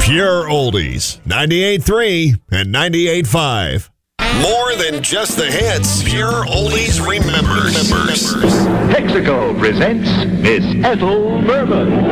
Pure Oldies, 98.3 and 98.5. More than just the hits, Pure Oldies remembers. Texaco presents Miss Ethel Merman.